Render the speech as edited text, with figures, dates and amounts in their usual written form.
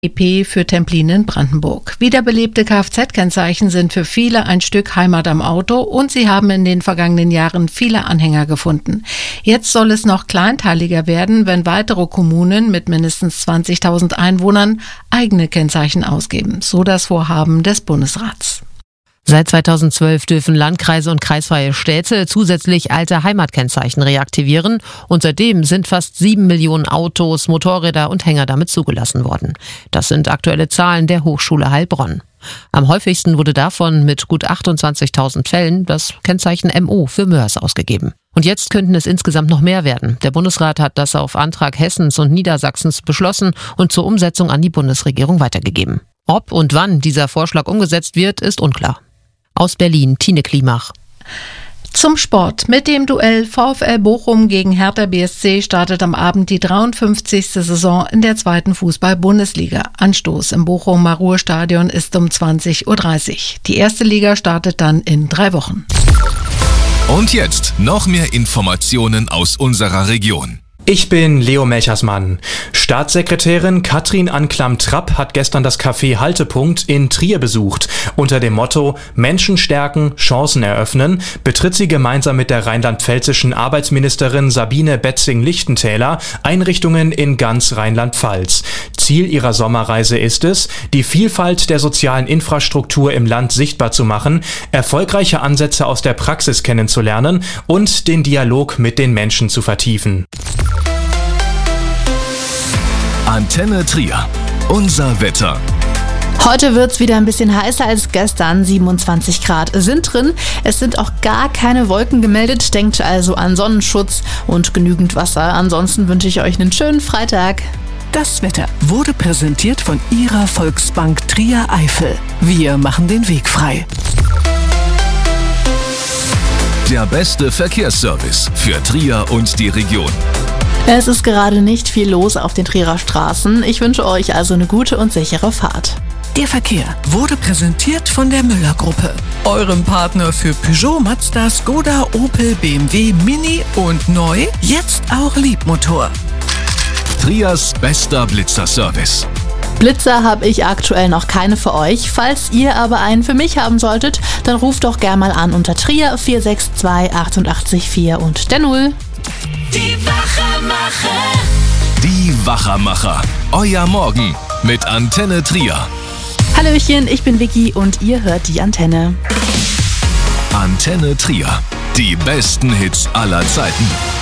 EP für Templin in Brandenburg. Wiederbelebte Kfz-Kennzeichen sind für viele ein Stück Heimat am Auto und sie haben in den vergangenen Jahren viele Anhänger gefunden. Jetzt soll es noch kleinteiliger werden, wenn weitere Kommunen mit mindestens 20.000 Einwohnern eigene Kennzeichen ausgeben, so das Vorhaben des Bundesrats. Seit 2012 dürfen Landkreise und kreisfreie Städte zusätzlich alte Heimatkennzeichen reaktivieren und seitdem sind fast 7 Millionen Autos, Motorräder und Hänger damit zugelassen worden. Das sind aktuelle Zahlen der Hochschule Heilbronn. Am häufigsten wurde davon mit gut 28.000 Fällen das Kennzeichen MO für Mörs ausgegeben. Und jetzt könnten es insgesamt noch mehr werden. Der Bundesrat hat das auf Antrag Hessens und Niedersachsens beschlossen und zur Umsetzung an die Bundesregierung weitergegeben. Ob und wann dieser Vorschlag umgesetzt wird, ist unklar. Aus Berlin, Tine Klimach. Zum Sport. Mit dem Duell VfL Bochum gegen Hertha BSC startet am Abend die 53. Saison in der 2. Fußball-Bundesliga. Anstoß im Bochumer Ruhrstadion ist um 20.30 Uhr. Die erste Liga startet dann in 3 Wochen. Und jetzt noch mehr Informationen aus unserer Region. Ich bin Leo Melchersmann. Staatssekretärin Katrin Anklam-Trapp hat gestern das Café Haltepunkt in Trier besucht. Unter dem Motto Menschen stärken, Chancen eröffnen betritt sie gemeinsam mit der rheinland-pfälzischen Arbeitsministerin Sabine Betzing-Lichtentäler Einrichtungen in ganz Rheinland-Pfalz. Ziel ihrer Sommerreise ist es, die Vielfalt der sozialen Infrastruktur im Land sichtbar zu machen, erfolgreiche Ansätze aus der Praxis kennenzulernen und den Dialog mit den Menschen zu vertiefen. Antenne Trier. Unser Wetter. Heute wird's wieder ein bisschen heißer als gestern. 27 Grad sind drin. Es sind auch gar keine Wolken gemeldet. Denkt also an Sonnenschutz und genügend Wasser. Ansonsten wünsche ich euch einen schönen Freitag. Das Wetter wurde präsentiert von Ihrer Volksbank Trier Eifel. Wir machen den Weg frei. Der beste Verkehrsservice für Trier und die Region. Es ist gerade nicht viel los auf den Trierer Straßen. Ich wünsche euch also eine gute und sichere Fahrt. Der Verkehr wurde präsentiert von der Müller-Gruppe, eurem Partner für Peugeot, Mazda, Skoda, Opel, BMW, Mini und neu, jetzt auch Liebmotor. Triers bester Blitzerservice. Blitzer habe ich aktuell noch keine für euch. Falls ihr aber einen für mich haben solltet, dann ruft doch gern mal an unter Trier 462 88 4 und der 0. Die Wachermacher. Die Wachermacher. Euer Morgen mit Antenne Trier. Hallöchen, ich bin Vicky und ihr hört die Antenne. Antenne Trier. Die besten Hits aller Zeiten.